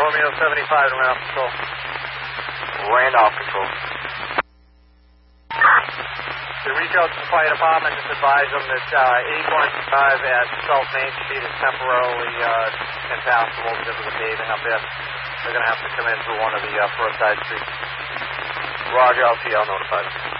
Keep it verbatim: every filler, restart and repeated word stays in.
Romeo seventy-five to Randolph Patrol. Randolph Patrol. To reach out to the fire department, just advise them that uh, eight one five at South Main Street is temporarily uh, impassable because of the paving up there. They're going to have to come in through one of the uh, first side streets. Roger, L T, I'll notify them.